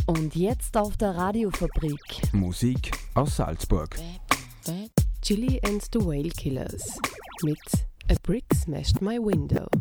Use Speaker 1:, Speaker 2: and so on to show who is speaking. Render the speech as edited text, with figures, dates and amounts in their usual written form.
Speaker 1: Und jetzt auf der Radiofabrik.
Speaker 2: Musik aus Salzburg.
Speaker 1: Chili and the Whale Killers mit A Brick Smashed My Window.